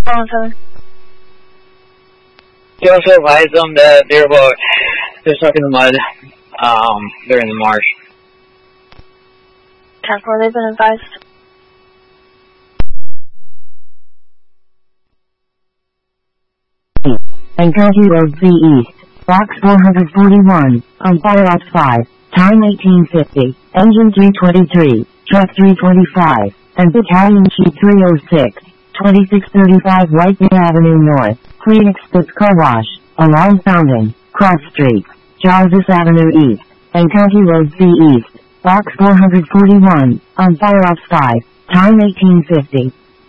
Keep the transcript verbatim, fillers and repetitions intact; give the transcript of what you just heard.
four one seven. You also advise them that they're about, they're stuck in the mud, um, they're in the marsh. ten four, they've been advised. And County Road C East, Box four forty-one, on Fire Ops five, time eighteen fifty, Engine three twenty-three, Truck three twenty-five, and Battalion Chief three oh six, twenty-six thirty-five Whiteview Avenue North, Phoenix Spitz Car Wash, along Fountain, Cross Street, Jarvis Avenue East, and County Road C East, Box four forty-one, on Fire Ops five, time eighteen fifty.